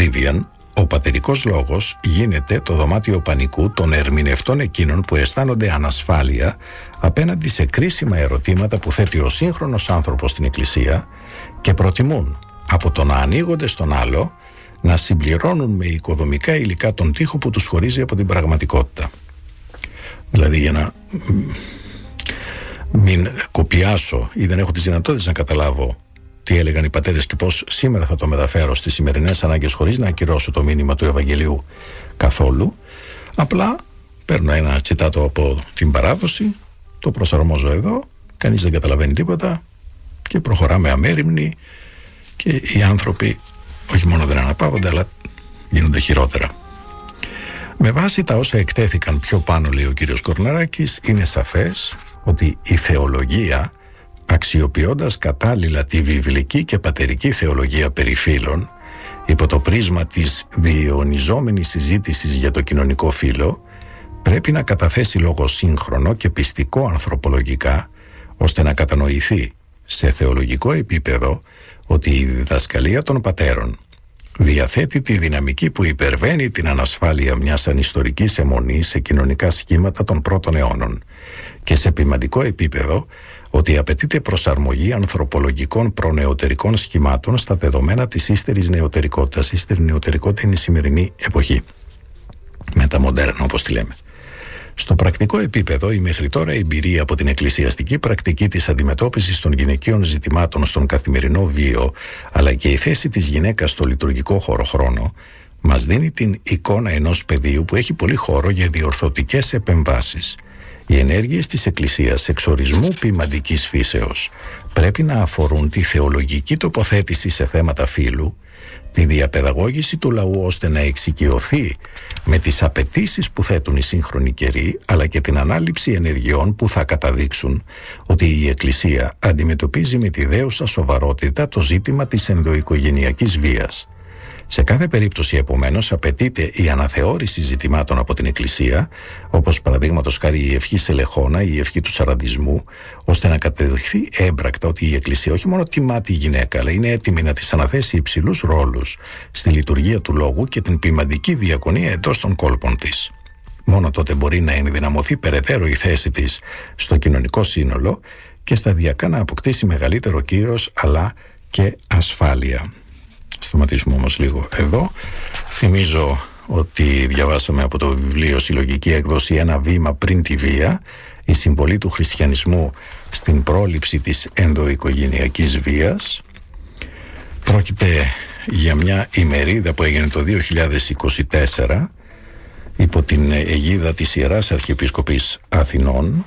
Vivian, ο πατερικός λόγος γίνεται το δωμάτιο πανικού των ερμηνευτών εκείνων που αισθάνονται ανασφάλεια απέναντι σε κρίσιμα ερωτήματα που θέτει ο σύγχρονος άνθρωπος στην Εκκλησία και προτιμούν από το να ανοίγονται στον άλλο να συμπληρώνουν με οικοδομικά υλικά τον τοίχο που τους χωρίζει από την πραγματικότητα. Δηλαδή, για να μην κοπιάσω ή δεν έχω τις δυνατότητες να καταλάβω τι έλεγαν οι πατέρες και πώς σήμερα θα το μεταφέρω στις σημερινές ανάγκες χωρίς να ακυρώσω το μήνυμα του Ευαγγελίου καθόλου, απλά παίρνω ένα τσιτάτο από την παράδοση, το προσαρμόζω εδώ, κανείς δεν καταλαβαίνει τίποτα και προχωράμε αμέριμνοι και οι άνθρωποι όχι μόνο δεν αναπαύονται αλλά γίνονται χειρότερα. Με βάση τα όσα εκτέθηκαν πιο πάνω, λέει ο κύριος Κορναράκης, είναι σαφές ότι η θεολογία, αξιοποιώντας κατάλληλα τη βιβλική και πατερική θεολογία περί φύλων, υπό το πρίσμα της διαιωνιζόμενης συζήτησης για το κοινωνικό φύλο, πρέπει να καταθέσει λόγο σύγχρονο και πιστικό ανθρωπολογικά, ώστε να κατανοηθεί σε θεολογικό επίπεδο ότι η διδασκαλία των πατέρων διαθέτει τη δυναμική που υπερβαίνει την ανασφάλεια μιας ανιστορικής αιμονής σε κοινωνικά σχήματα των πρώτων αιώνων και σε ποιμαντικό επίπεδο ότι απαιτείται προσαρμογή ανθρωπολογικών προνεωτερικών σχημάτων στα δεδομένα της ύστερης νεωτερικότητας. Η ύστερη νεωτερικότητα είναι η σημερινή εποχή, μεταμοντέρνα όπως τη λέμε. Στο πρακτικό επίπεδο, η μέχρι τώρα εμπειρία από την εκκλησιαστική πρακτική της αντιμετώπισης των γυναικείων ζητημάτων στον καθημερινό βίο, αλλά και η θέση της γυναίκας στο λειτουργικό χώρο-χρόνο, μας δίνει την εικόνα ενός πεδίου που έχει πολύ χώρο για διορθωτικές επεμβάσεις. Οι ενέργειες της Εκκλησίας εξορισμού ποιμαντικής φύσεως πρέπει να αφορούν τη θεολογική τοποθέτηση σε θέματα φύλου, τη διαπαιδαγώγηση του λαού ώστε να εξοικειωθεί με τις απαιτήσεις που θέτουν οι σύγχρονοι καιροί, αλλά και την ανάληψη ενεργειών που θα καταδείξουν ότι η Εκκλησία αντιμετωπίζει με τη δέουσα σοβαρότητα το ζήτημα της ενδοοικογενειακής βίας. Σε κάθε περίπτωση, επομένως, απαιτείται η αναθεώρηση ζητημάτων από την Εκκλησία, όπως παραδείγματος χάρη η ευχή σε Λεχώνα ή η ευχή του σαραντισμού, ώστε να καταδειχθεί έμπρακτα ότι η Εκκλησία όχι μόνο τιμά τη γυναίκα, αλλά είναι έτοιμη να της αναθέσει υψηλούς ρόλους στη λειτουργία του λόγου και την ποιμαντική διακονία εντός των κόλπων της. Μόνο τότε μπορεί να ενδυναμωθεί περαιτέρω η θέση της στο κοινωνικό σύνολο και σταδιακά να αποκτήσει μεγαλύτερο κύρος αλλά και ασφάλεια. Σταματήσουμε όμως λίγο εδώ. Θυμίζω ότι διαβάσαμε από το βιβλίο Συλλογική Έκδοση «Ένα βήμα πριν τη βία», η συμβολή του χριστιανισμού στην πρόληψη της ενδοοικογενειακής βίας. Πρόκειται για μια ημερίδα που έγινε το 2024 υπό την αιγίδα της Ιεράς Αρχιεπισκοπής Αθηνών.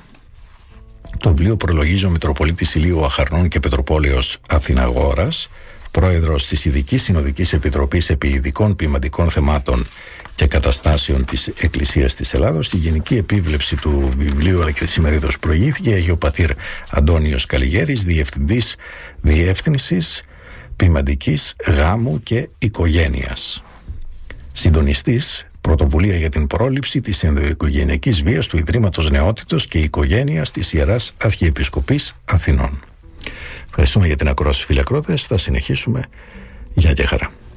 Το βιβλίο προλογίζει ο Μητροπολίτης Ηλίου Αχαρνών και Πετροπόλεως Αθηναγόρας, πρόεδρος της Ειδικής Συνοδικής Επιτροπής επί ειδικών ποιμαντικών θεμάτων και καταστάσεων της Εκκλησίας της Ελλάδος. Στη γενική επίβλεψη του βιβλίου αλλά και της ημερίδος προηγήθηκε Αγιο Πατήρ Αντώνιος Καλιγέρης, Διευθυντής Διεύθυνσης Ποιμαντικής Γάμου και Οικογένειας. Συντονιστής Πρωτοβουλία για την πρόληψη της ενδοοικογενειακής βίας του Ιδρύματος Νεότητος και Οικογένειας της Ιεράς Αρχιεπισκοπής Αθηνών. Ευχαριστούμε για την ακρόαση, φίλοι ακρότες. Θα συνεχίσουμε. Γεια και χαρά.